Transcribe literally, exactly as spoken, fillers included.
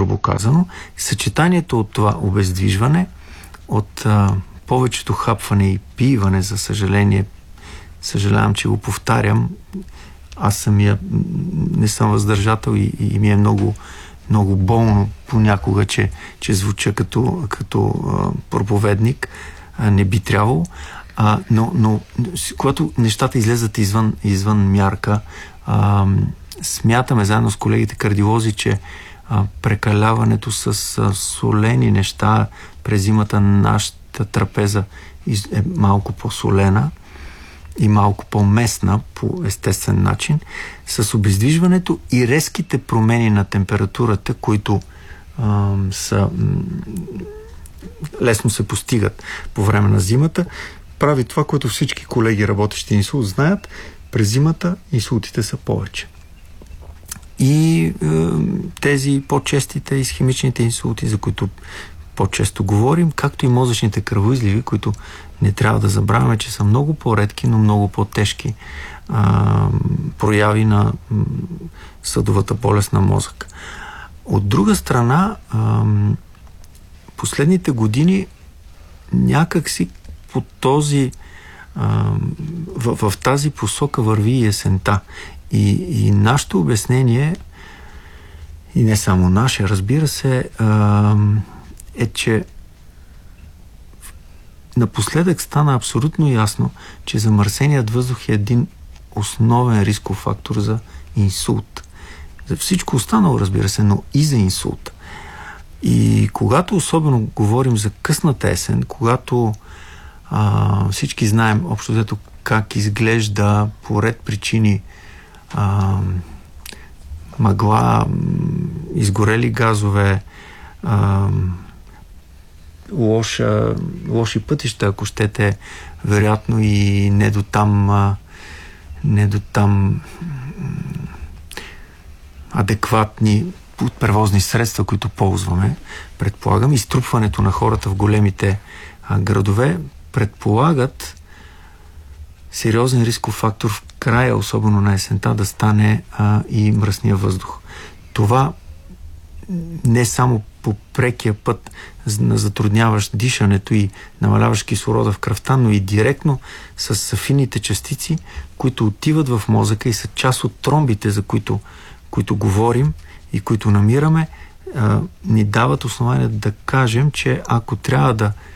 грубо казано. Съчетанието от това обездвижване, от а, повечето хапване и пиване, за съжаление, съжалявам, че го повтарям, аз самия не съм въздържател и, и ми е много, много болно понякога, че, че звуча като, като а, проповедник. А, не би трябвало. А, но, но когато нещата излезат извън, извън мярка, а, смятаме заедно с колегите кардиолози, че а, прекаляването с а, солени неща през зимата, нашата трапеза е малко по-солена и малко по-местна по естествен начин, с обездвижването и резките промени на температурата, които а, са м- лесно се постигат по време на зимата, прави това, което всички колеги, работещи инсулт, знаят: през зимата инсултите са повече. И е, тези по-честите исхемичните инсулти, за които по-често говорим, както и мозъчните кръвоизливи, които не трябва да забравяме, че са много по-редки, но много по-тежки а, прояви на м, съдовата болест на мозък. От друга страна, а, последните години някакси по този а, в, в тази посока върви и есента. И, и нашето обяснение, и не само наше, разбира се, а, е, че напоследък стана абсолютно ясно, че замърсеният въздух е един основен рисков фактор за инсулт. За всичко останало, разбира се, но и за инсулт. И когато особено говорим за късната есен, когато а, всички знаем общо взето как изглежда по ред причини а, мъгла, изгорели газове, а, лоша, лоши пътища, ако щете, вероятно и не до там, а, не до там адекватни превозни средства, които ползваме, предполагам, изтрупването на хората в големите а, градове, предполагат сериозен рисков фактор в края, особено на есента, да стане а, и мръсния въздух. Това не само по прекия път на затрудняващ дишането и намаляващ кислорода в кръвта, но и директно с финните частици, които отиват в мозъка и са част от тромбите, за които, които говорим и които намираме, а, ни дават основание да кажем, че ако трябва да